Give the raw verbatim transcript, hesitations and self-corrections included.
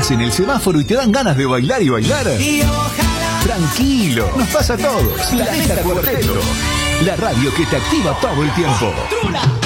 Estás en el semáforo y te dan ganas de bailar y bailar. Y ojalá. Tranquilo, nos pasa a todos. Planeta Cuarteto, la radio que te activa todo el tiempo.